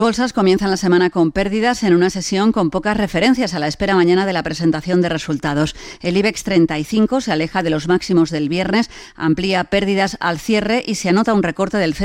Bolsas comienzan la semana con pérdidas en una sesión con pocas referencias a la espera mañana de la presentación de resultados. El IBEX 35 se aleja de los máximos del viernes, amplía pérdidas al cierre y se anota un recorte del